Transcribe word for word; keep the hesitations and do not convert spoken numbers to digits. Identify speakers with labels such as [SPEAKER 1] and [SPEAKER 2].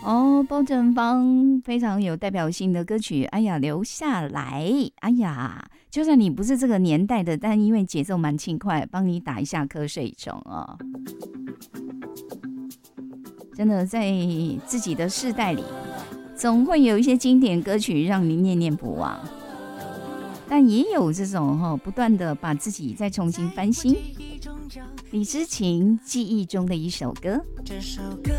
[SPEAKER 1] 哦，包正芳非常有代表性的歌曲，哎呀，留下来，哎呀，就算你不是这个年代的，但因为节奏蛮轻快，帮你打一下瞌睡虫哦。真的在自己的世代里，总会有一些经典歌曲让你念念不忘，但也有这种、哦、不断的把自己再重新翻新。李知琴记忆中的一首歌，
[SPEAKER 2] 这首歌